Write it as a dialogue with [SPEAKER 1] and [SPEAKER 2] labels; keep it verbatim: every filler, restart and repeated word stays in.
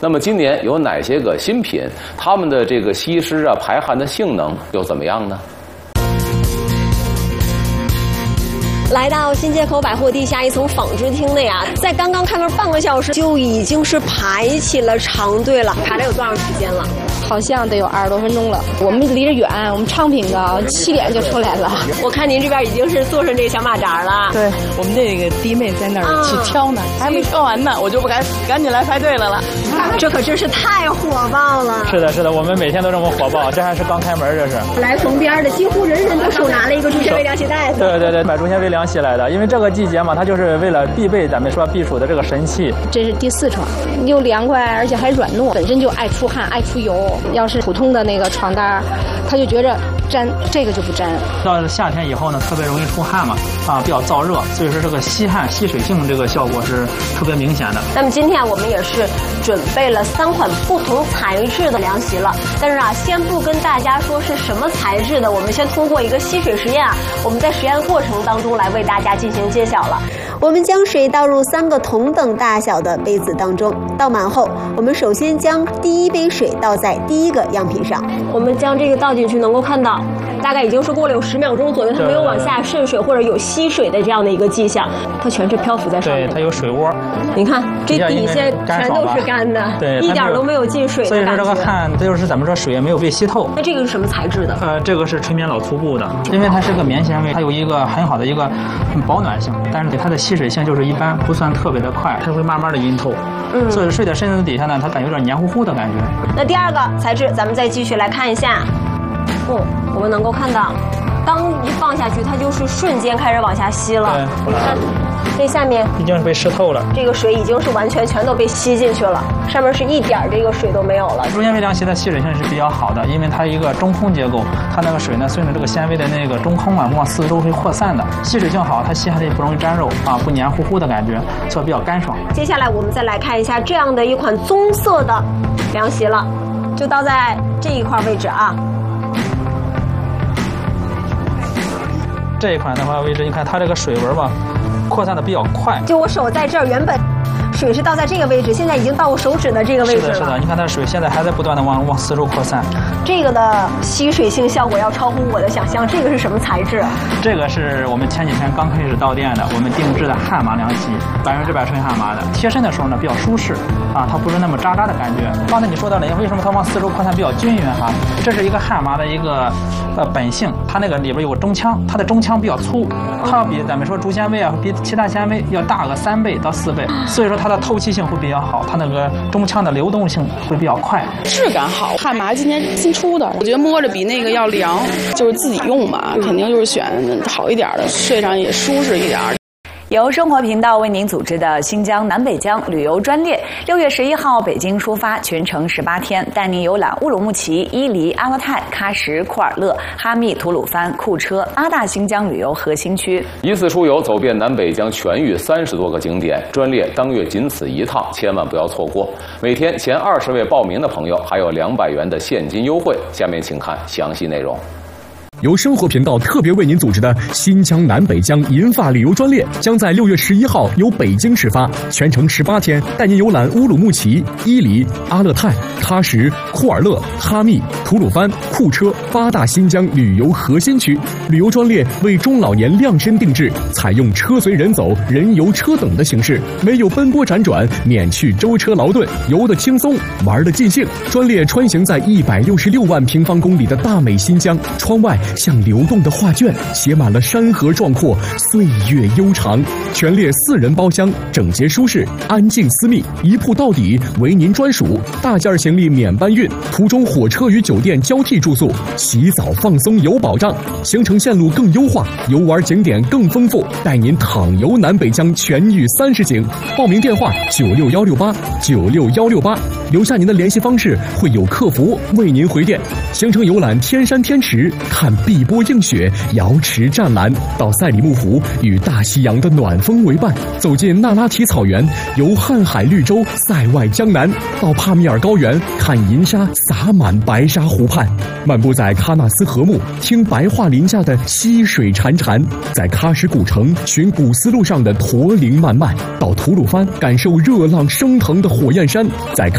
[SPEAKER 1] 那么今年有哪些个新品？它们的这个吸湿啊、排汗的性能又怎么样呢？
[SPEAKER 2] 来到新街口百货地下一层纺织厅内啊，在刚刚开门半个小时就已经是排起了长队了。排了有多长时间了？
[SPEAKER 3] 好像得有二十多分钟了。我们离着远，我们昌平的七点就出来了。
[SPEAKER 2] 我看您这边已经是坐上这个小马扎了。
[SPEAKER 4] 对，我们这个弟妹在那儿去挑呢，啊、还没挑完呢，我就不赶赶紧来排队来了。
[SPEAKER 2] 这可真是太火爆了。
[SPEAKER 5] 是的，是的，我们每天都这么火爆，这还是刚开门，这是。
[SPEAKER 2] 来逢边的几乎人人都手拿了一个竹纤维凉鞋带子。
[SPEAKER 5] 对对对，买竹纤维凉鞋来的，因为这个季节嘛，它就是为了必备咱们说避暑的这个神器。
[SPEAKER 3] 这是第四床，又凉快，而且还软糯，本身就爱出汗、爱出油。要是普通的那个床单，他就觉着沾，这个就不沾。
[SPEAKER 5] 到了夏天以后呢，特别容易出汗嘛，啊，比较燥热，所以说这个吸汗、吸水性这个效果是特别明显的。
[SPEAKER 2] 那么今天我们也是准备了三款不同材质的凉席了，但是啊，先不跟大家说是什么材质的，我们先通过一个吸水实验啊，我们在实验过程当中来为大家进行揭晓了。我们将水倒入三个同等大小的杯子当中，倒满后，我们首先将第一杯水倒在第一个样品上。我们将这个倒进去，能够看到，大概已经是过了有十秒钟左右，它没有往下渗水或者有吸水的这样的一个迹象，它全是漂浮在上面。
[SPEAKER 5] 对，它有水窝。
[SPEAKER 2] 你看，这底下全都是干的，
[SPEAKER 5] 对，
[SPEAKER 2] 一点都没有进水的感觉。
[SPEAKER 5] 所以说这个汗，它就是怎么说，水也没有被吸透。
[SPEAKER 2] 那这个是什么材质的？
[SPEAKER 5] 呃，这个是纯棉老粗布的，因为它是个棉纤维，它有一个很好的一个保暖性，但是它的吸水性就是一般，不算特别的快，它会慢慢的晕透。嗯，所以睡在身子底下呢，它感觉有点黏糊糊的感觉。
[SPEAKER 2] 那第二个材质，咱们再继续来看一下。哦，我们能够看到，当一放下去，它就是瞬间开始往下吸了。
[SPEAKER 5] 对，
[SPEAKER 2] 看这下面
[SPEAKER 5] 已经是被湿透了，
[SPEAKER 2] 这个水已经是完全全都被吸进去了，上面是一点这个水都没有了。
[SPEAKER 5] 竹纤维凉席的吸水性是比较好的，因为它一个中空结构，它那个水呢顺着这个纤维的那个中空啊，往四周会扩散的，吸水性好，它吸下来也不容易粘肉啊，不黏糊糊的感觉，所以比较干爽。
[SPEAKER 2] 接下来我们再来看一下这样的一款棕色的凉席了，就倒在这一块位置啊。
[SPEAKER 5] 这一款的话位置，你看它这个水纹吧，扩散的比较快。
[SPEAKER 2] 就我手在这儿，原本水是倒在这个位置，现在已经到我手指的这个位置了。
[SPEAKER 5] 是的，是的，你看它水现在还在不断的往往四周扩散。
[SPEAKER 2] 这个的吸水性效果要超乎我的想象。这个是什么材质？
[SPEAKER 5] 这个是我们前几天刚开始到店的，我们定制的汗麻凉席，百分之百纯汗麻的。贴身的时候呢比较舒适啊，它不是那么扎扎的感觉。刚才你说到了，为什么它往四周扩散比较均匀哈？这是一个汗麻的一个呃本性，它那个里边有个中腔，它的中腔比较粗，它要比咱们说竹纤维啊，比其他纤维要大个三倍到四倍，所以说它的透气性会比较好，它那个中腔的流动性会比较快，
[SPEAKER 4] 质感好。汗麻今年新出的，我觉得摸着比那个要凉，就是自己用嘛，肯定就是选好一点的，睡上也舒适一点。
[SPEAKER 6] 由生活频道为您组织的新疆南北疆旅游专列，六月十一号北京出发，全程十八天，带您游览乌鲁木齐、伊犁、阿勒泰、喀什、库尔勒、哈密、吐鲁番、库车八大新疆旅游核心区。
[SPEAKER 1] 一次出游走遍南北疆全域三十多个景点，专列当月仅此一趟，千万不要错过。每天前二十位报名的朋友还有两百元的现金优惠。下面请看详细内容。
[SPEAKER 7] 由生活频道特别为您组织的新疆南北疆银发旅游专列，将在六月十一号由北京始发，全程十八天，带您游览乌鲁木齐、伊犁、阿勒泰、喀什、库尔勒、哈密、吐鲁番、库车八大新疆旅游核心区。旅游专列为中老年量身定制，采用车随人走、人游车等的形式，没有奔波辗转，免去舟车劳顿，游得轻松，玩得尽兴。专列穿行在一百六十六万平方公里的大美新疆，窗外像流动的画卷，写满了山河壮阔，岁月悠长。全列四人包厢，整洁舒适，安静私密，一铺到底，为您专属。大件行李免搬运，途中火车与酒店交替住宿，洗澡放松有保障。行程线路更优化，游玩景点更丰富，带您躺游南北疆全域三十景。报名电话九六幺六八九六幺六八，留下您的联系方式，会有客服为您回电。行程游览天山天池，看碧波映雪，瑶池湛蓝，到赛里木湖与大西洋的暖风为伴，走进那拉提草原，游瀚海绿洲，塞外江南，到帕米尔高原，看银沙洒满白沙湖畔，漫步在喀纳斯河木，听白桦林下的溪水潺潺，在喀什古城寻古丝路上的驼铃漫漫，到吐鲁番感受热浪升腾的火焰山，在